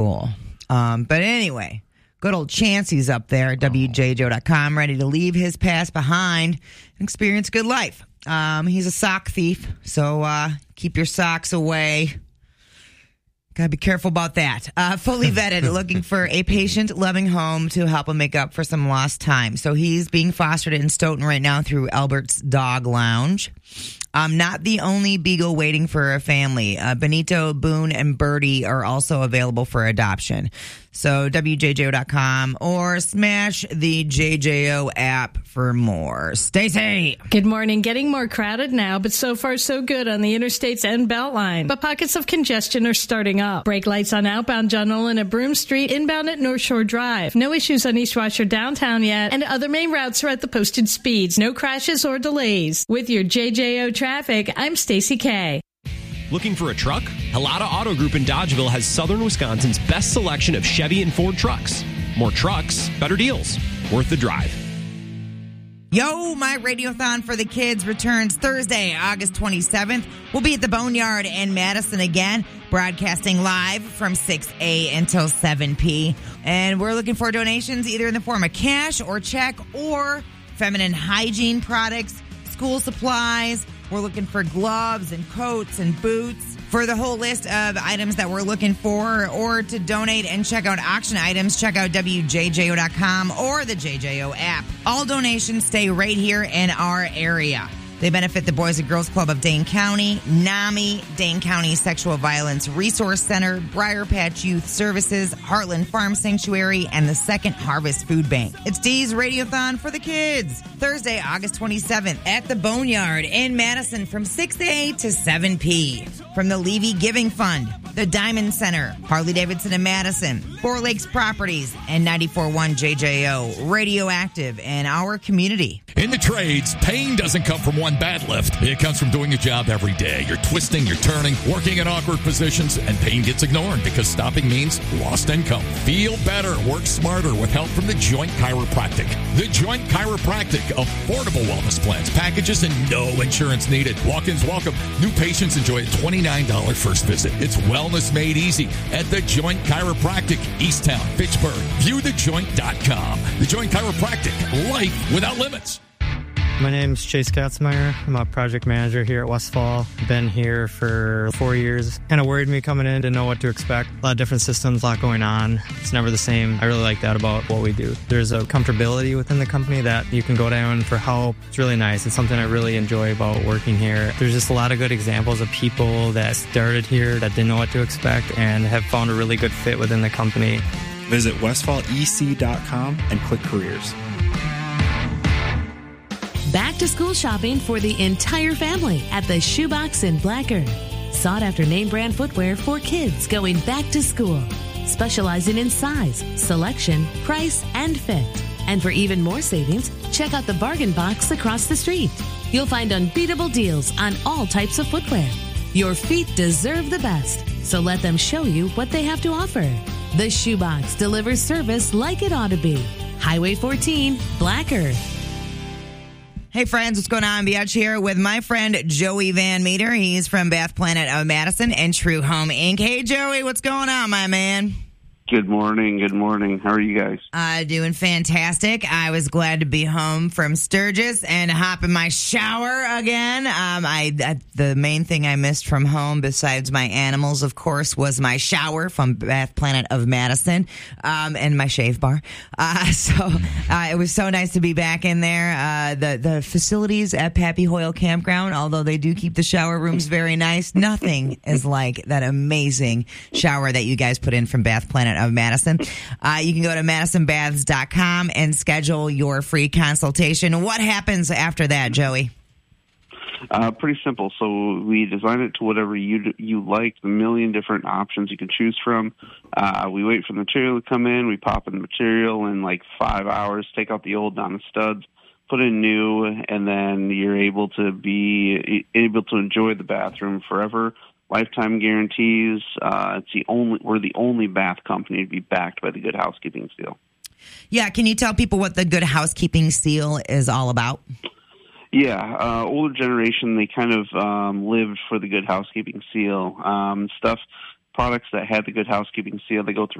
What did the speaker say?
Cool. But anyway, good old Chancey's up there at WJJO.com, ready to leave his past behind and experience good life. He's a sock thief, so keep your socks away. Gotta be careful about that. Fully vetted, looking for a patient, loving home to help him make up for some lost time. So he's being fostered in Stoughton right now through Albert's Dog Lounge. Not the only beagle waiting for a family. Benito, Boone, and Birdie are also available for adoption. So WJJO.com or smash the JJO app for more. Stacey. Good morning. Getting more crowded now, but so far so good on the interstates and Beltline. But pockets of congestion are starting up. Brake lights on outbound John Nolan at Broome Street, inbound at North Shore Drive. No issues on East Washer downtown yet, and other main routes are at the posted speeds. No crashes or delays. With your JJO traffic, I'm Stacey K. Looking for a truck? Helata Auto Group in Dodgeville has southern Wisconsin's best selection of Chevy and Ford trucks. More trucks, better deals. Worth the drive. Yo, my Radiothon for the kids returns Thursday, August 27th. We'll be at the Boneyard in Madison again, broadcasting live from 6A until 7P. And we're looking for donations either in the form of cash or check or feminine hygiene products, school supplies. We're looking for gloves and coats and boots. For the whole list of items that we're looking for or to donate and check out auction items, check out WJJO.com or the JJO app. All donations stay right here in our area. They benefit the Boys and Girls Club of Dane County, NAMI, Dane County Sexual Violence Resource Center, Briar Patch Youth Services, Heartland Farm Sanctuary, and the Second Harvest Food Bank. It's Dee's Radiothon for the kids. Thursday, August 27th at the Boneyard in Madison from 6A to 7P. From the Levy Giving Fund, the Diamond Center, Harley-Davidson in Madison, Four Lakes Properties, and 94.1 JJO, Radioactive, and our community. In the trades, pain doesn't come from one bad lift. It comes from doing a job every day. You're twisting, you're turning, working in awkward positions, and pain gets ignored because stopping means lost income. Feel better, work smarter with help from the Joint Chiropractic. The Joint Chiropractic, affordable wellness plans, packages, and no insurance needed. Walk-ins welcome. New patients enjoy a $29 first visit. It's wellness made easy at the Joint Chiropractic, Easttown, Fitchburg. ViewTheJoint.com. The Joint Chiropractic, life without limits. My name's Chase Katzmeyer. I'm a project manager here at Westfall. Been here for 4 years. Kind of worried me coming in, didn't know what to expect. A lot of different systems, a lot going on. It's never the same. I really like that about what we do. There's a comfortability within the company that you can go down for help. It's really nice. It's something I really enjoy about working here. There's just a lot of good examples of people that started here that didn't know what to expect and have found a really good fit within the company. Visit westfallec.com and click careers. Back to school shopping for the entire family at the Shoebox in Black Earth. Sought after name brand footwear for kids going back to school. Specializing in size, selection, price, and fit. And for even more savings, check out the Bargain Box across the street. You'll find unbeatable deals on all types of footwear. Your feet deserve the best, so let them show you what they have to offer. The Shoebox delivers service like it ought to be. Highway 14, Black Earth. Hey friends, what's going on? Biatch here with my friend Joey Van Meter. He's from Bath Planet of Madison and True Home Inc. Hey Joey, what's going on, my man? Good morning. Good morning. How are you guys? Doing fantastic. I was glad to be home from Sturgis and hop in my shower again. The main thing I missed from home, besides my animals, of course, was my shower from Bath Planet of Madison, and my shave bar. It was so nice to be back in there. The facilities at Pappy Hoyle Campground, although they do keep the shower rooms very nice, nothing is like that amazing shower that you guys put in from Bath Planet of Madison. You can go to MadisonBaths.com and schedule your free consultation. What happens after that, Joey? Pretty simple. So we design it to whatever you like, the million different options you can choose from. We wait for the material to come in. We pop in the material in like 5 hours, take out the old down the studs, put in new, and then you're able to enjoy the bathroom forever. Lifetime guarantees. We're the only bath company to be backed by the Good Housekeeping Seal. Yeah, can you tell people what the Good Housekeeping Seal is all about? Yeah, older generation, they kind of lived for the Good Housekeeping Seal. Stuff products that had the Good Housekeeping seal. They go through